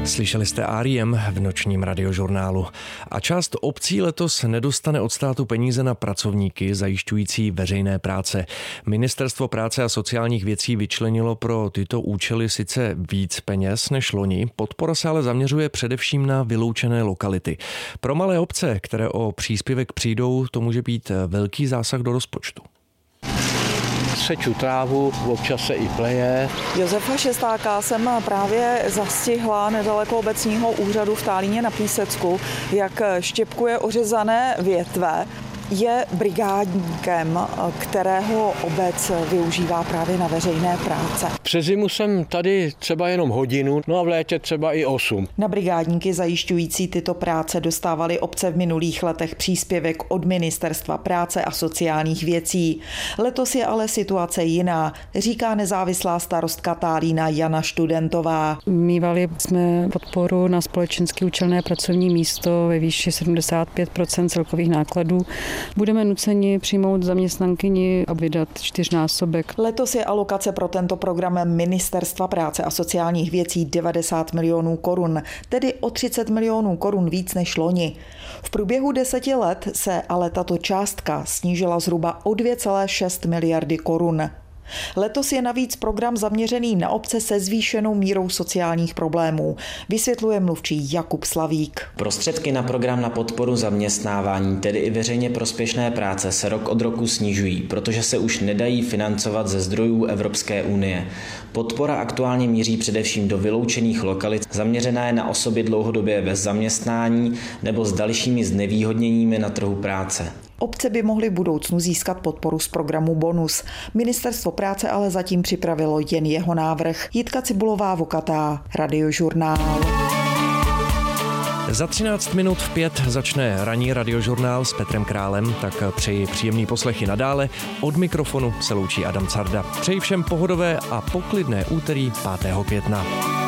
Slyšeli jste R.E.M. v nočním radiožurnálu. A část obcí letos nedostane od státu peníze na pracovníky zajišťující veřejné práce. Ministerstvo práce a sociálních věcí vyčlenilo pro tyto účely sice víc peněz než loni, podpora se ale zaměřuje především na vyloučené lokality. Pro malé obce, které o příspěvek přijdou, to může být velký zásah do rozpočtu. Seču trávu, občas se i pleje. Josefa Šestáka jsem právě zastihla nedaleko obecního úřadu v Tálíně na Písecku, jak štěpkuje ořezané větve. Je brigádníkem, kterého obec využívá právě na veřejné práce. Přes zimu jsem tady třeba jenom hodinu, no a v létě třeba i 8. Na brigádníky zajišťující tyto práce dostávaly obce v minulých letech příspěvek od Ministerstva práce a sociálních věcí. Letos je ale situace jiná, říká nezávislá starostka Tálína Jana Študentová. Mívali jsme podporu na společensky účelné pracovní místo ve výši 75% celkových nákladů. Budeme nuceni přijmout zaměstnankyni a vydat 4násobek. Letos je alokace pro tento program Ministerstva práce a sociálních věcí 90 milionů korun, tedy o 30 milionů korun víc než loni. V průběhu 10 let se ale tato částka snížila zhruba o 2,6 miliardy korun. Letos je navíc program zaměřený na obce se zvýšenou mírou sociálních problémů, vysvětluje mluvčí Jakub Slavík. Prostředky na program na podporu zaměstnávání, tedy i veřejně prospěšné práce, se rok od roku snižují, protože se už nedají financovat ze zdrojů Evropské unie. Podpora aktuálně míří především do vyloučených lokalit, zaměřená je na osoby dlouhodobě bez zaměstnání nebo s dalšími znevýhodněními na trhu práce. Obce by mohly v budoucnu získat podporu z programu Bonus. Ministerstvo práce ale zatím připravilo jen jeho návrh. Jitka Cibulová-Vokatá, Radiožurnál. Za 13 minut v 5 začne ranní radiožurnál s Petrem Králem, tak přeji příjemný poslech i nadále. Od mikrofonu se loučí Adam Carda. Přeji všem pohodové a poklidné úterý 5. května.